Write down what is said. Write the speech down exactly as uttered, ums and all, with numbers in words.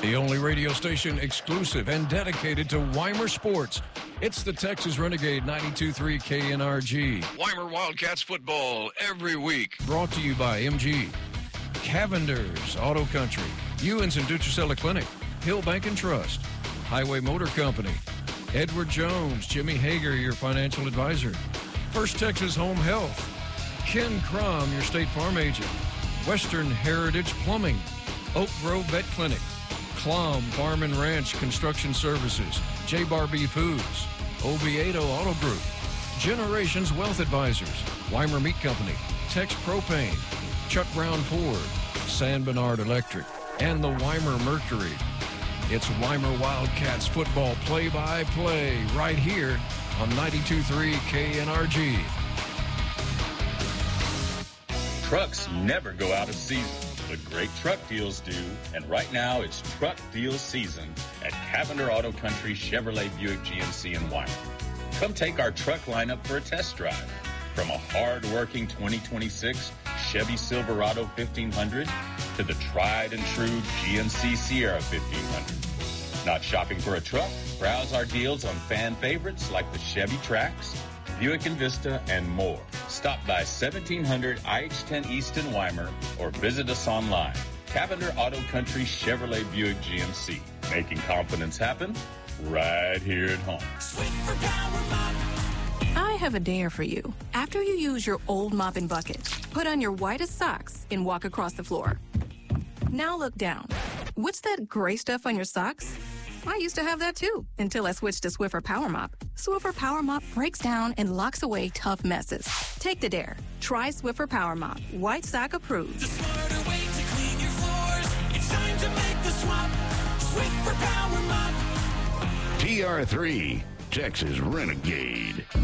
The only radio station exclusive and dedicated to Weimar sports. It's the Texas Renegade ninety-two point three K N R G. Weimar Wildcats football every week. Brought to you by M G, Cavender's Auto Country, Ewens and Dutricella Clinic, Hill Bank and Trust, Highway Motor Company, Edward Jones, Jimmy Hager, your financial advisor, First Texas Home Health, Ken Crum, your State Farm agent, Western Heritage Plumbing, Oak Grove Vet Clinic, Klum Farm and Ranch Construction Services, J. Barbie Foods, Oviedo Auto Group, Generations Wealth Advisors, Weimar Meat Company, Tex Propane, Chuck Brown Ford, San Bernard Electric, and the Weimar Mercury. It's Weimar Wildcats football play-by-play right here on ninety-two point three K N R G. Trucks never go out of season, but great truck deals do. And right now, it's truck deal season at Cavender Auto Country Chevrolet Buick G M C in Weimar. Come take our truck lineup for a test drive. From a hard-working twenty twenty-six Chevy Silverado fifteen hundred to the tried and true G M C Sierra fifteen hundred. Not shopping for a truck? Browse our deals on fan favorites like the Chevy Trax, Buick Envista, and more. Stop by seventeen hundred I H ten East in Weimar or visit us online. Cavender Auto Country Chevrolet Buick G M C. Making confidence happen right here at home. I have a dare for you. After you use your old mop and bucket, put on your whitest socks and walk across the floor. Now look down. What's that gray stuff on your socks? I used to have that too, until I switched to Swiffer Power Mop. Swiffer Power Mop breaks down and locks away tough messes. Take the dare. Try Swiffer Power Mop. White sock approved. The smarter way to clean your floors. It's time to make the swap. Swiffer Power Mop. T R three, Texas Renegade.